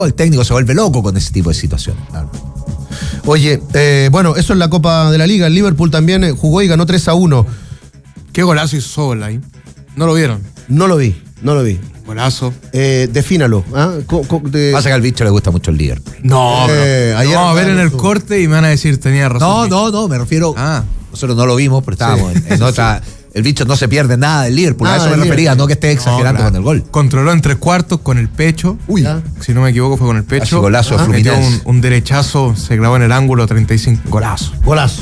el técnico se vuelve loco con ese tipo de situaciones. Claro. Oye, bueno, eso es la Copa de la Liga. El Liverpool también jugó y ganó 3-1. ¿Qué golazo hizo Szoboszlai? ¿No lo vieron? No lo vi. Golazo. Defínalo. Pasa que al bicho le gusta mucho el Liverpool. No, pero ayer vamos a ver en el corte y me van a decir, tenía razón. No, me refiero. Nosotros no lo vimos, pero estábamos en otra. El bicho no se pierde nada del Liverpool. A eso me refería, no que esté exagerando con el gol. Controló en 3/4 con el pecho. Uy. Si no me equivoco, fue con el pecho. Golazo de metió Fluminense. un derechazo, se clavó en el ángulo 35. Golazo.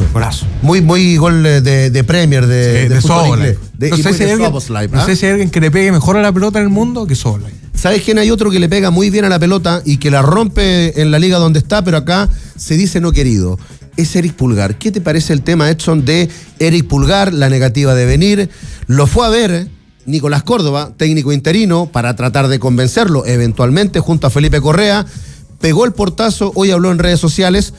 Muy gol de Premier, de fútbol inglés. No sé si hay alguien que le pegue mejor a la pelota en el mundo que Szoboszlai. ¿Sabes quién hay otro que le pega muy bien a la pelota y que la rompe en la liga donde está, pero acá se dice no querido? Es Eric Pulgar. ¿Qué te parece el tema, Edson, de Eric Pulgar, la negativa de venir? Lo fue a ver Nicolás Córdoba, técnico interino, para tratar de convencerlo, eventualmente, junto a Felipe Correa. Pegó el portazo, hoy habló en redes sociales.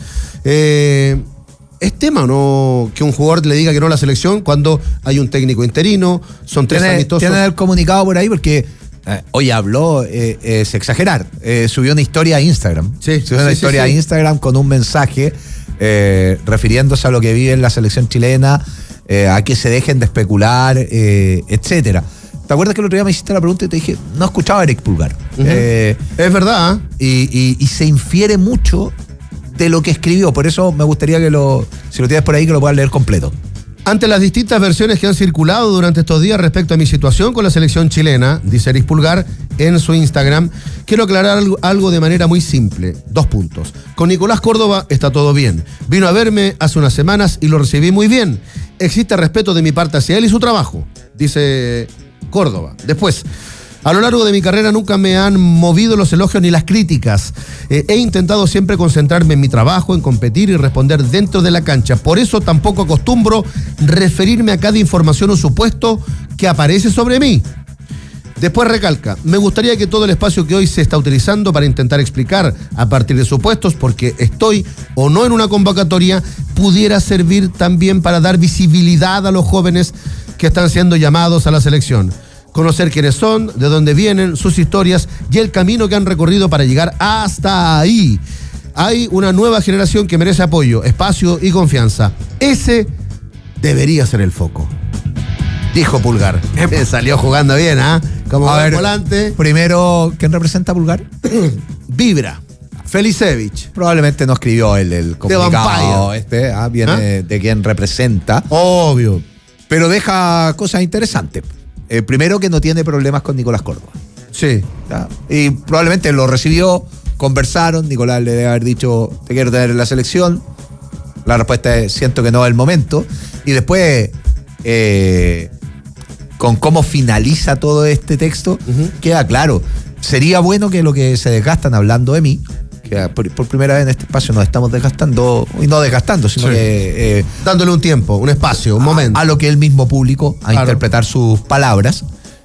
¿Es tema o no que un jugador le diga que no a la selección cuando hay un técnico interino? Son 3 amistosos. Tiene el comunicado por ahí porque hoy habló, es exagerar. Subió una historia a Instagram. Subió una historia a Instagram con un mensaje refiriéndose a lo que vive en la selección chilena, a que se dejen de especular, etcétera. ¿Te acuerdas que el otro día me hiciste la pregunta y te dije, no escuchaba a Eric Pulgar? Es verdad. Y se infiere mucho de lo que escribió. Por eso me gustaría que si lo tienes por ahí, que lo puedas leer completo. Ante las distintas versiones que han circulado durante estos días respecto a mi situación con la selección chilena, dice Eric Pulgar en su Instagram, quiero aclarar algo de manera muy simple. 2 puntos. Con Nicolás Córdoba está todo bien. Vino a verme hace unas semanas y lo recibí muy bien. Existe respeto de mi parte hacia él y su trabajo, dice Córdoba. Después, a lo largo de mi carrera nunca me han movido los elogios ni las críticas. He intentado siempre concentrarme en mi trabajo, en competir y responder dentro de la cancha. Por eso tampoco acostumbro referirme a cada información o supuesto que aparece sobre mí. Después recalca, me gustaría que todo el espacio que hoy se está utilizando para intentar explicar a partir de supuestos, porque estoy o no en una convocatoria, pudiera servir también para dar visibilidad a los jóvenes que están siendo llamados a la selección. Conocer quiénes son, de dónde vienen, sus historias y el camino que han recorrido para llegar hasta ahí. Hay una nueva generación que merece apoyo, espacio y confianza. Ese debería ser el foco, dijo Pulgar. Salió jugando bien, Como volante. Primero, ¿quién representa a Pulgar? Vibra. Felicevich. Probablemente no escribió el comunicado. Viene de quien representa. Obvio. Pero deja cosas interesantes. Primero, que no tiene problemas con Nicolás Córdoba. Sí. ¿Ya? Y probablemente lo recibió, conversaron, Nicolás le debe haber dicho, te quiero tener en la selección. La respuesta es, siento que no es el momento. Y después, con cómo finaliza todo este texto, queda claro. Sería bueno que lo que se desgastan hablando de mí, que por primera vez en este espacio nos estamos desgastando, y no desgastando, sino que dándole un tiempo, un espacio, un momento. A lo que el mismo público, a interpretar sus palabras,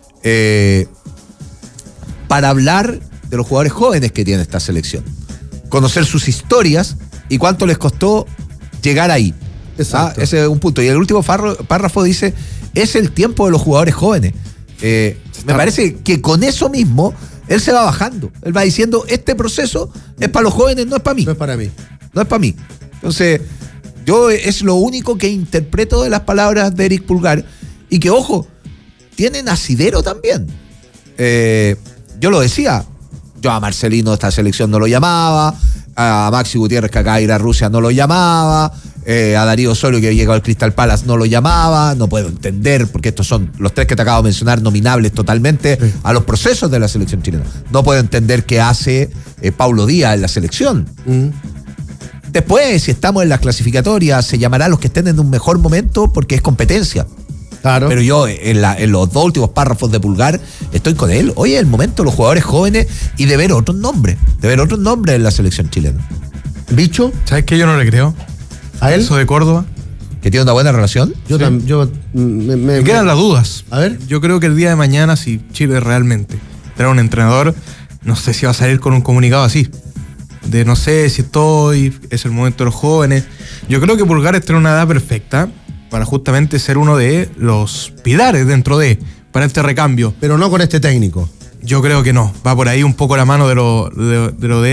para hablar de los jugadores jóvenes que tiene esta selección. Conocer sus historias y cuánto les costó llegar ahí. Exacto. Ese es un punto. Y el último párrafo dice, es el tiempo de los jugadores jóvenes. Me parece que con eso mismo él se va bajando. Él va diciendo, este proceso es para los jóvenes, no es para mí. No es para mí. No es para mí. Entonces, yo es lo único que interpreto de las palabras de Eric Pulgar. Y que, ojo, tienen asidero también. Yo lo decía, yo a Marcelino de esta selección no lo llamaba, a Maxi Gutiérrez, que acaba de ir a Rusia, no lo llamaba, a Darío Osorio, que llegó al Crystal Palace, no lo llamaba. No puedo entender, porque estos son los 3 que te acabo de mencionar, nominables totalmente a los procesos de la selección chilena. No puedo entender qué hace Paulo Díaz en la selección. Después, si estamos en las clasificatorias, se llamará a los que estén en un mejor momento, porque es competencia. Claro. Pero yo, en los 2 últimos párrafos de Pulgar, estoy con él. Hoy es el momento de los jugadores jóvenes y de ver otros nombres. En la selección chilena. ¿Bicho? ¿Sabes qué? Yo no le creo. ¿A él? Eso de Córdoba. ¿Que tiene una buena relación? Me quedan las dudas. A ver. Yo creo que el día de mañana, si Chile realmente trae un entrenador, no sé si va a salir con un comunicado así. De no sé si es el momento de los jóvenes. Yo creo que Pulgar está en una edad perfecta para justamente ser uno de los pilares para este recambio. Pero no con este técnico. Yo creo que no. Va por ahí un poco la mano de lo de